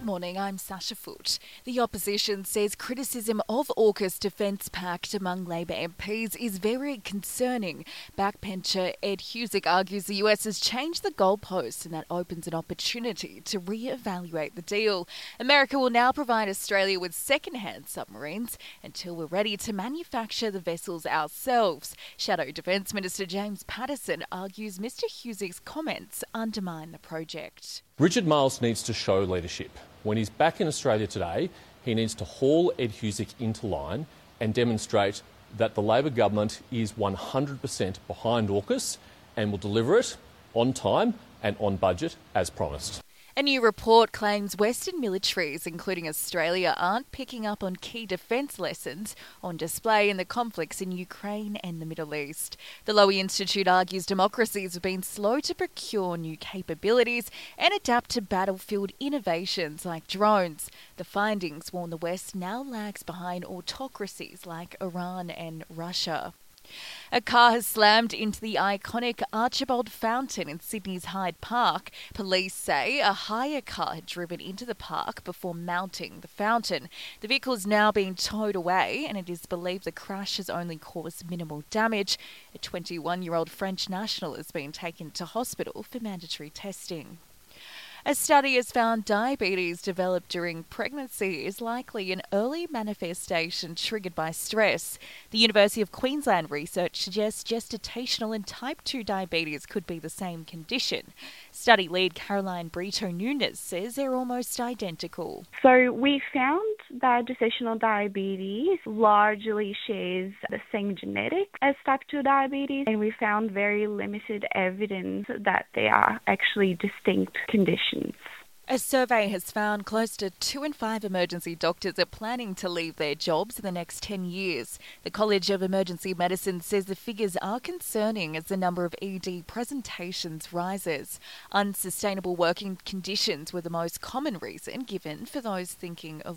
Good morning, I'm Sasha Foote. The opposition says criticism of AUKUS Defence Pact among Labor MPs is very concerning. Backbencher Ed Husic argues the US has changed the goalposts and that opens an opportunity to re-evaluate the deal. America will now provide Australia with second-hand submarines until we're ready to manufacture the vessels ourselves. Shadow Defence Minister James Paterson argues Mr Husic's comments undermine the project. Richard Marles needs to show leadership. When he's back in Australia today, he needs to haul Ed Husic into line and demonstrate that the Labor government is 100% behind AUKUS and will deliver it on time and on budget as promised. A new report claims Western militaries, including Australia, aren't picking up on key defence lessons on display in the conflicts in Ukraine and the Middle East. The Lowy Institute argues democracies have been slow to procure new capabilities and adapt to battlefield innovations like drones. The findings warn the West now lags behind autocracies like Iran and Russia. A car has slammed into the iconic Archibald Fountain in Sydney's Hyde Park. Police say a hire car had driven into the park before mounting the fountain. The vehicle is now being towed away and it is believed the crash has only caused minimal damage. A 21-year-old French national has been taken to hospital for mandatory testing. A study has found diabetes developed during pregnancy is likely an early manifestation triggered by stress. The University of Queensland research suggests gestational and type 2 diabetes could be the same condition. Study lead Caroline Brito-Nunes says they're almost identical. So we found that gestational diabetes largely shares the same genetics as type 2 diabetes, and we found very limited evidence that they are actually distinct conditions. A survey has found close to 2 in 5 emergency doctors are planning to leave their jobs in the next 10 years. The College of Emergency Medicine says the figures are concerning as the number of ED presentations rises. Unsustainable working conditions were the most common reason given for those thinking of